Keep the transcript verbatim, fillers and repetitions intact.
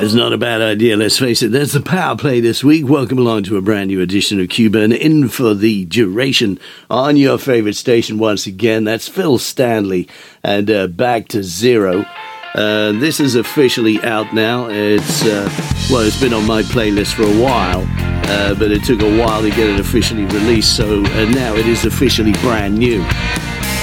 It's not a bad idea, let's face it. There's the power play this week. Welcome along to a brand new edition of Cuban In for the Duration on your favorite station once again. That's Phil Stanley and uh, Back to Zero. Uh, this is officially out now. It's, uh, well, it's been on my playlist for a while, uh, but it took a while to get it officially released, so uh, now it is officially brand new.